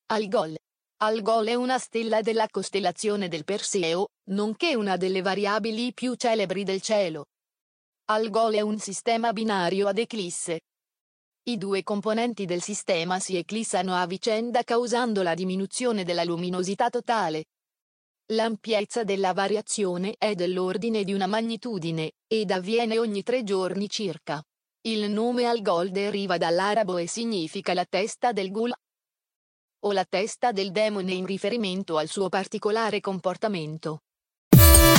Algol. Algol è una stella della costellazione del Perseo, nonché una delle variabili più celebri del cielo. Algol è un sistema binario ad eclisse. I due componenti del sistema si eclissano a vicenda causando la diminuzione della luminosità totale. L'ampiezza della variazione è dell'ordine di una magnitudine, ed avviene ogni 3 giorni circa. Il nome Algol deriva dall'arabo e significa la testa del ghul o la testa del demone in riferimento al suo particolare comportamento.